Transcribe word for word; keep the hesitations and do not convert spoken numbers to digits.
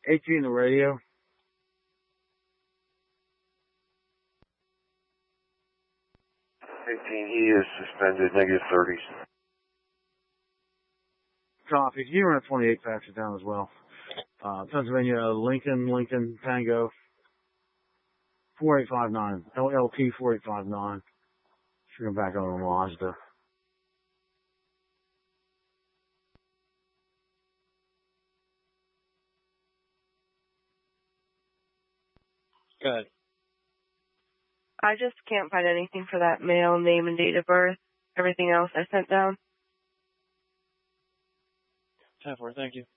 eighteen the radio. eighteen, he is suspended, negative thirties. Copy. You run a twenty-eight faster down as well. Uh, Pennsylvania, Lincoln, Lincoln, Tango, four eight five nine, L L P four eight five nine. Should come back on a Mazda. Good. I just can't find anything for that male name and date of birth. Everything else I sent down. ten four, thank you.